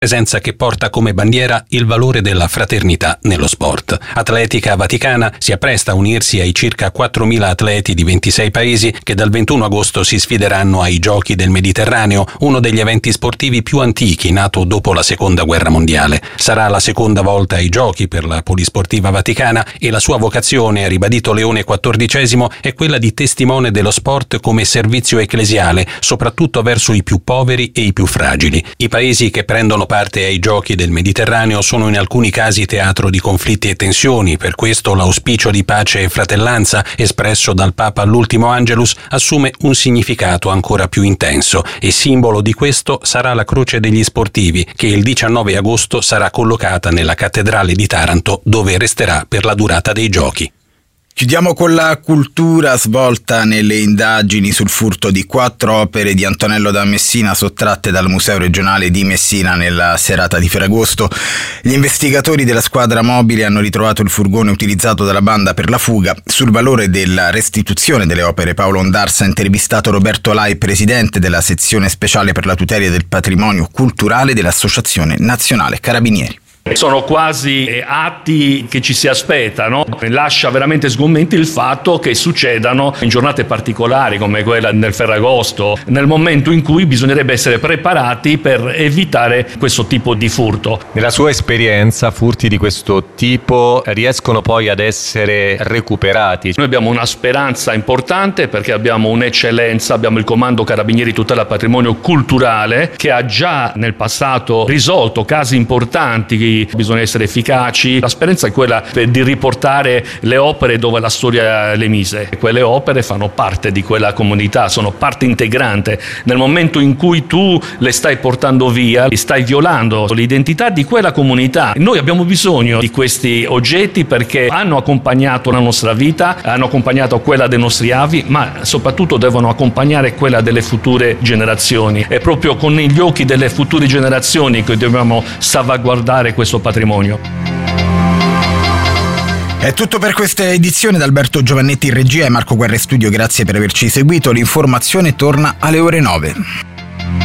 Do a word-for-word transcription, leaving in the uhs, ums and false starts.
presenza che porta come bandiera il valore della fraternità nello sport. Atletica Vaticana si appresta a unirsi ai circa quattromila atleti di ventisei paesi che dal ventuno agosto si sfideranno ai Giochi del Mediterraneo, uno degli eventi sportivi più antichi nato dopo la Seconda Guerra Mondiale. Sarà la seconda volta ai Giochi per la Polisportiva Vaticana e la sua vocazione, ha ribadito Leone quattordicesimo, è quella di testimone dello sport come servizio ecclesiale, soprattutto verso i più poveri e i più fragili. I paesi che prendono parte ai Giochi del Mediterraneo sono in alcuni casi teatro di conflitti e tensioni, per questo l'auspicio di pace e fratellanza espresso dal Papa all'ultimo Angelus assume un significato ancora più intenso e simbolo di questo sarà la Croce degli Sportivi che il diciannove agosto sarà collocata nella Cattedrale di Taranto, dove resterà per la durata dei Giochi. Chiudiamo con la cultura, svolta nelle indagini sul furto di quattro opere di Antonello da Messina sottratte dal Museo regionale di Messina nella serata di Ferragosto. Gli investigatori della squadra mobile hanno ritrovato il furgone utilizzato dalla banda per la fuga. Sul valore della restituzione delle opere Paolo Ondarsa ha intervistato Roberto Lai, presidente della sezione speciale per la tutela del patrimonio culturale dell'Associazione Nazionale Carabinieri. Sono quasi atti che ci si aspettano. Lascia veramente sgomenti il fatto che succedano in giornate particolari come quella del Ferragosto, nel momento in cui bisognerebbe essere preparati per evitare questo tipo di furto. Nella sua esperienza, furti di questo tipo riescono poi ad essere recuperati? Noi abbiamo una speranza importante perché abbiamo un'eccellenza, abbiamo il Comando Carabinieri Tutela Patrimonio Culturale che ha già nel passato risolto casi importanti. Bisogna essere efficaci. La speranza è quella di riportare le opere dove la storia le mise. Quelle opere fanno parte di quella comunità, sono parte integrante. Nel momento in cui tu le stai portando via, stai violando l'identità di quella comunità. Noi abbiamo bisogno di questi oggetti perché hanno accompagnato la nostra vita, hanno accompagnato quella dei nostri avi, ma soprattutto devono accompagnare quella delle future generazioni. È proprio con gli occhi delle future generazioni che dobbiamo salvaguardare questo patrimonio. È tutto per questa edizione. Da Alberto Giovannetti in regia e Marco Guerra in studio, grazie per averci seguito. L'informazione torna alle ore nove.